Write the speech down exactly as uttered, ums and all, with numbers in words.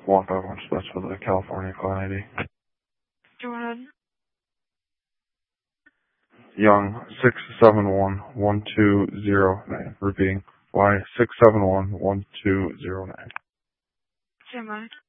One five one, that's for the California client I D. Go ahead. Young six seven one one two zero nine. Repeating Y six seven one one two zero nine. Stand by.